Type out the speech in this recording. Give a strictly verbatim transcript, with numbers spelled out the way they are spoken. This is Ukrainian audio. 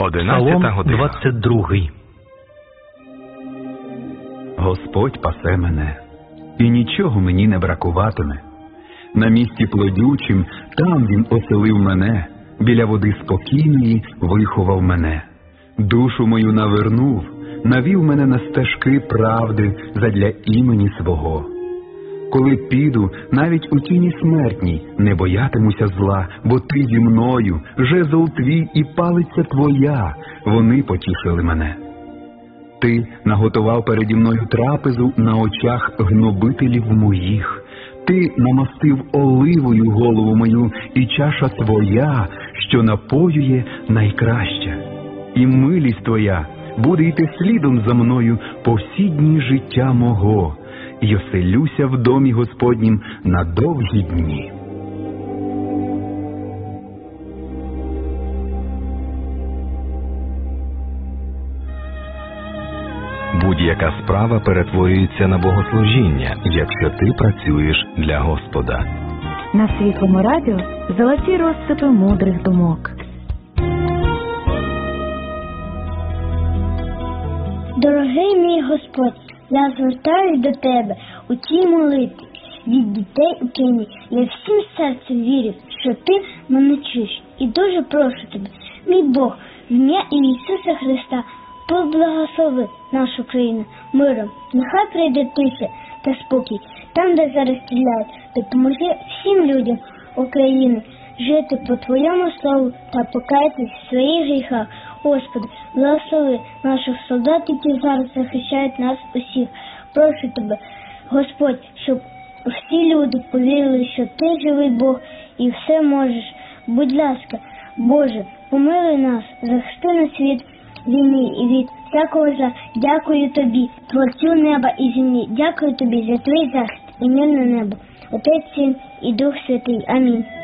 Одинадцята година. двадцять другий. Господь пасе мене, і нічого мені не бракуватиме. На місці плодючим там він оселив мене, біля води спокійної виховав мене. Душу мою навернув, навів мене на стежки правди задля імені свого. Коли піду, навіть у тіні смертній, не боятимуся зла, бо ти зі мною, жезл твій і палиця твоя, вони потішили мене. Ти наготував переді мною трапезу на очах гнобителів моїх. Ти намастив оливою голову мою, і чаша твоя, що напоює, найкраща. І милість твоя буде йти слідом за мною по всі дні життя мого, і оселюся в домі Господнім на довгі дні. Будь-яка справа перетворюється на богослужіння, якщо ти працюєш для Господа. На Світлому радіо золоті розсипи мудрих думок. Дорогий мій Господь, я звертаюсь до Тебе у цій молитві від дітей у Кенії. Я всім серцем вірю, що Ти мене чуєш. І дуже прошу Тебе, мій Бог, в ім'я Ісуса Христа, поблагослови нашу країну миром. Нехай прийде тиша та спокій там, де зараз стріляють. Допоможи всім людям України жити по Твоєму слову та покаятися в своїх гріхах. Господи, благослови наших солдат, які зараз захищають нас усіх. Прошу Тебе, Господь, щоб всі люди повірили, що Ти живий Бог і все можеш. Будь ласка, Боже, помилуй нас, захисти на світ війни і від всякого зла. Дякую Тобі, Творцю неба і землі. Дякую Тобі за Твій захист і мирне небо. Отець, Син і Дух Святий. Амінь.